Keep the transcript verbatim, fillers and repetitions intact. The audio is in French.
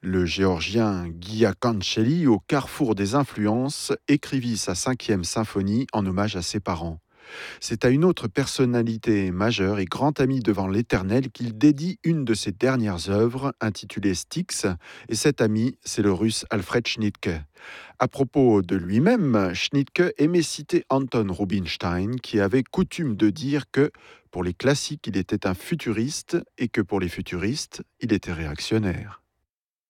Le géorgien Guia Cancelli, au carrefour des influences, écrivit sa cinquième symphonie en hommage à ses parents. C'est à une autre personnalité majeure et grand ami devant l'Éternel qu'il dédie une de ses dernières œuvres, intitulée Styx, et cet ami, c'est le russe Alfred Schnittke. À propos de lui-même, Schnittke aimait citer Anton Rubinstein, qui avait coutume de dire que, pour les classiques, il était un futuriste et que pour les futuristes, il était réactionnaire.